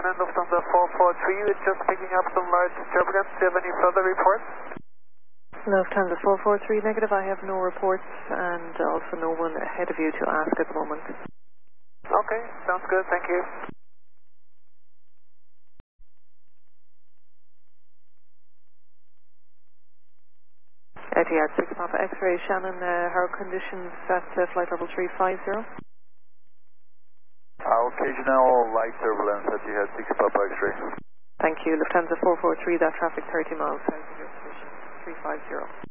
Shannon, Lufthansa 443, we're just picking up some large turbulence. Do you have any further reports? Lufthansa 443, negative. I have no reports and also no one ahead of you to ask at the moment. Okay, sounds good, thank you. Etihad 6 Papa X-ray, Shannon, how are conditions at flight level 350? Occasional light turbulence at Etihad 6 Papa X-ray. Thank you. Lufthansa 443, that traffic 30 miles south of your position, 350.